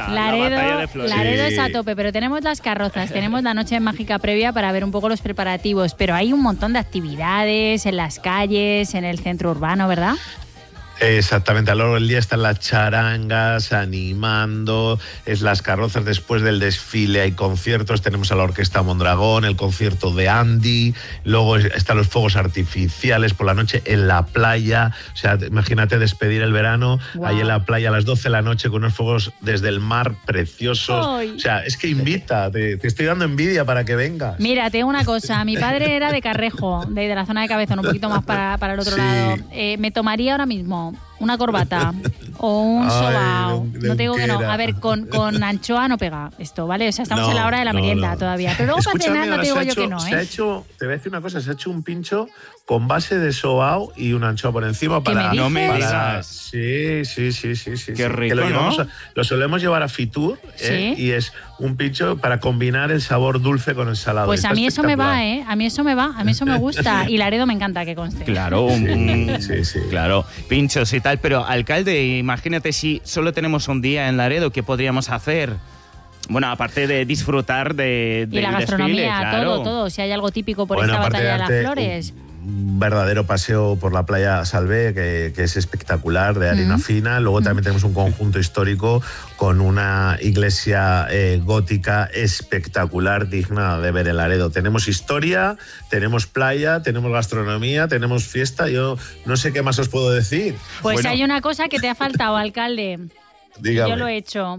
la batalla de Flores. Laredo es a tope, pero tenemos las carrozas, tenemos la noche mágica previa para ver un poco los preparativos, pero hay un montón de actividades en las calles, en el centro urbano, ¿verdad? Exactamente, a lo largo del día están las charangas animando, es las carrozas, después del desfile hay conciertos, tenemos a la Orquesta Mondragón, el concierto de Andy, luego están los fuegos artificiales por la noche en la playa, o sea, imagínate despedir el verano, ahí en la playa a las 12 de la noche con unos fuegos desde el mar preciosos. ¡Ay! O sea, es que invita, te estoy dando envidia para que vengas. Mira, te digo una cosa, mi padre era de Carrejo, de la zona de Cabezón, un poquito más para el otro lado. Me tomaría ahora mismo una corbata o un sobao. No te digo que no. A ver, con anchoa no pega esto, ¿vale? O sea, estamos en la hora de la merienda todavía. Pero luego para cenar no te digo yo que no, ¿eh? Te voy a decir una cosa, se ha hecho un pincho con base de sobao y una anchoa por encima para... No me digas. Sí. Qué rico, que lo solemos llevar a Fitur, y es un pincho para combinar el sabor dulce con el salado. Pues a mí eso me va, ¿eh? A mí eso me va, a mí eso me gusta. Y Laredo me encanta que conste. Claro, sí. Claro, pinchos y tal. Pero, alcalde, imagínate si solo tenemos un día en Laredo, ¿qué podríamos hacer? Bueno, aparte de disfrutar de y la gastronomía, desfile, claro. todo. Si hay algo típico por esta batalla de las flores. Un verdadero paseo por la playa Salvé, que es espectacular, de arena fina. Luego también tenemos un conjunto histórico con una iglesia gótica espectacular, digna de ver el Laredo. Tenemos historia, tenemos playa, tenemos gastronomía, tenemos fiesta. Yo no sé qué más os puedo decir. Pues hay una cosa que te ha faltado, alcalde. Dígame. Yo lo he hecho.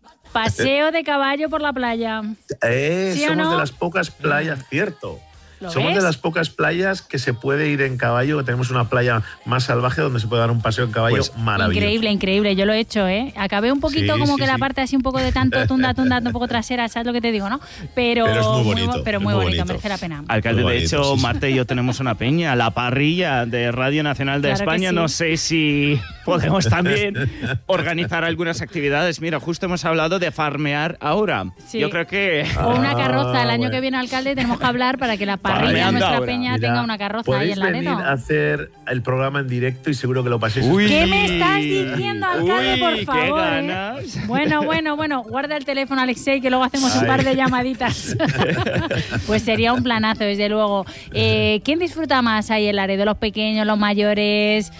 Paseo de caballo por la playa. ¿Sí somos no? de las pocas playas, cierto. ¿Lo ves? De las pocas playas que se puede ir en caballo. Tenemos una playa más salvaje donde se puede dar un paseo en caballo maravilloso. Increíble. Yo lo he hecho, ¿eh? Acabé un poquito la parte así un poco de tanto tunda, un poco trasera, ¿sabes lo que te digo, no? Pero es muy bonito. Muy bonito, merece la pena. Alcalde, Muy de bonito, hecho, sí. Marta y yo tenemos una peña, la parrilla de Radio Nacional de España. Sí. No sé si podemos también organizar algunas actividades. Mira, justo hemos hablado de farmear ahora. Sí. Yo creo que... O una carroza el año que viene, alcalde, tenemos que hablar para que la parrilla de nuestra peña tenga una carroza ahí en Laredo. Podéis venir a hacer el programa en directo y seguro que lo paséis. ¿Qué me estás diciendo, alcalde, por favor? Qué ganas. Bueno, guarda el teléfono, Alexei, que luego hacemos un par de llamaditas. Pues sería un planazo, desde luego. ¿Quién disfruta más ahí en Laredo? ¿Los pequeños, los mayores?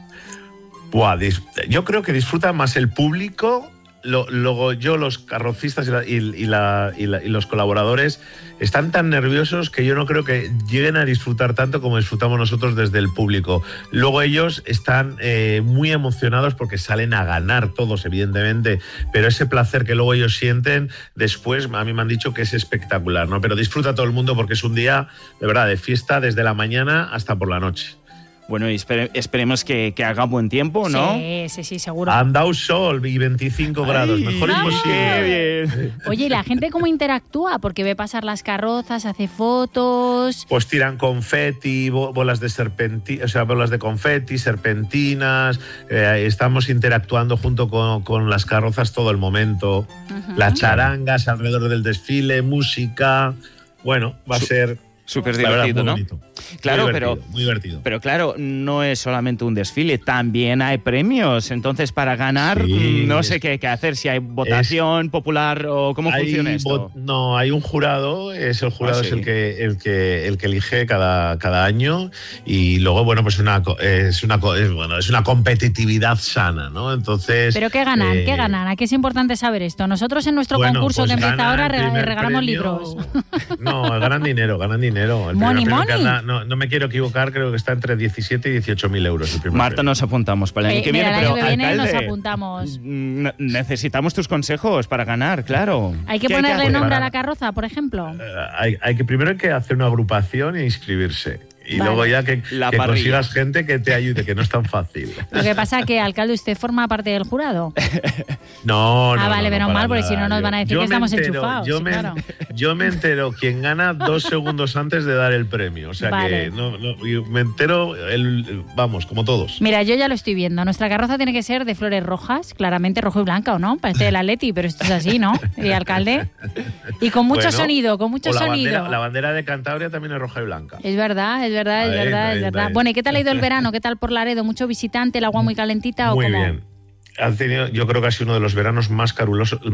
Yo creo que disfruta más el público. Luego los carrocistas y los colaboradores están tan nerviosos que yo no creo que lleguen a disfrutar tanto como disfrutamos nosotros desde el público. Luego ellos están muy emocionados porque salen a ganar todos, evidentemente, pero ese placer que luego ellos sienten después, a mí me han dicho que es espectacular, ¿no? Pero disfruta todo el mundo porque es un día, de verdad, de fiesta desde la mañana hasta por la noche. Bueno, y esperemos que haga buen tiempo, ¿no? Sí, seguro. Han dado sol y 25 grados, mejor imposible. Bien. Oye, ¿y la gente cómo interactúa? Porque ve pasar las carrozas, hace fotos... Pues tiran confeti, bolas de confeti, serpentinas. Estamos interactuando junto con las carrozas todo el momento. Las charangas alrededor del desfile, música. Bueno, va a ser... Súper divertido, ¿no? Bonito. Claro, muy divertido. Pero claro, no es solamente un desfile, también hay premios. Entonces, para ganar, no sé qué hacer, si hay votación popular o cómo funciona esto. No, hay un jurado, es el jurado es el que elige cada año, y luego, bueno, pues es una competitividad sana, ¿no? Entonces. ¿Pero qué ganan? ¿Qué ganan? ¿A qué es importante saber esto? Nosotros en nuestro concurso pues que empieza ahora regalamos premio, libros. No, ganan dinero. El Money. no me quiero equivocar, creo que está entre 17 y 18.000 euros el primer Marta, premio. nos apuntamos para el año que viene, el pero año que viene alcalde, nos apuntamos. Necesitamos tus consejos para ganar, claro. ¿Hay que ponerle nombre a la carroza, por ejemplo? Primero hay que hacer una agrupación e inscribirse. Y luego ya que consigas gente que te ayude, que no es tan fácil. Lo que pasa es que, alcalde, ¿usted forma parte del jurado? No. Vale, menos mal, porque si no nos van a decir que estamos enchufados. Yo me entero quién gana 2 segundos antes de dar el premio. O sea que yo me entero, como todos. Mira, yo ya lo estoy viendo. Nuestra carroza tiene que ser de flores rojas, claramente rojo y blanca, ¿o no? Parece del Atleti, pero esto es así, ¿no? ¿Y alcalde? Y con mucho sonido, La bandera de Cantabria también es roja y blanca. Es verdad. Bueno, ¿y qué tal ha ido el verano? ¿Qué tal por Laredo? ¿Mucho visitante, el agua muy calentita o cómo? Muy bien. Han tenido, yo creo que ha sido uno de los veranos más calurosos